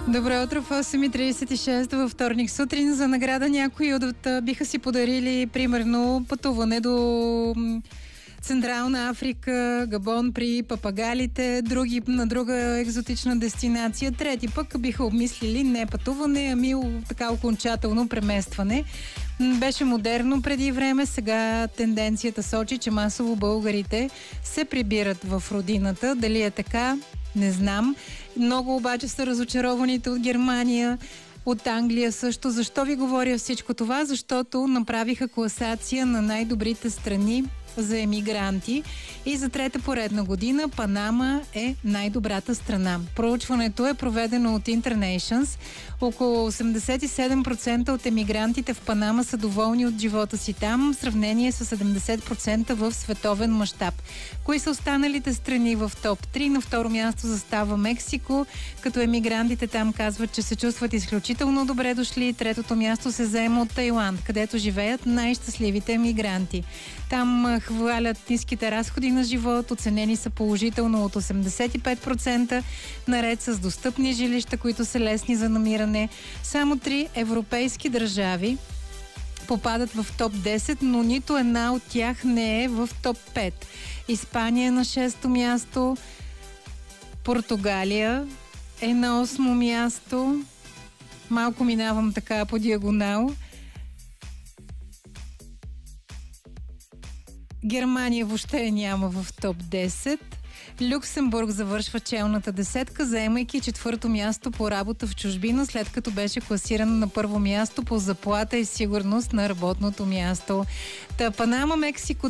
Добро утро в 8:36 във вторник сутрин. За награда някои биха си подарили примерно пътуване до Централна Африка, Габон при папагалите, други на друга екзотична дестинация. Трети пък биха обмислили не пътуване, ами така окончателно преместване. Беше модерно преди време, сега тенденцията сочи, че масово българите се прибират в родината. Дали е така? Не знам. Много обаче са разочарованите от Германия, от Англия също. Защо ви говоря всичко това? Защото направиха класация на най-добрите страни за емигранти и за трета поредна година Панама е най-добрата страна. Проучването е проведено от Internations. Около 87% от емигрантите в Панама са доволни от живота си там, в сравнение с 70% в световен мащаб. Кои са останалите страни в топ 3? На второ място застава Мексико, като емигрантите там казват, че се чувстват изключително добре дошли. Третото място се заема от Тайланд, където живеят най-щастливите емигранти. Там хвалят ниските разходи на живот, оценени са положително от 85%, наред с достъпни жилища, които са лесни за намиране. Само 3 европейски държави попадат в топ 10, но нито една от тях не е в топ 5. Испания на 6-то място, Португалия е на 8-мо място. Малко минавам така по диагонал. Германия въобще няма в топ 10. Люксембург завършва челната десетка, заемайки 4-то място по работа в чужбина, след като беше класирана на първо място по заплата и сигурност на работното място. Панама, Мексико,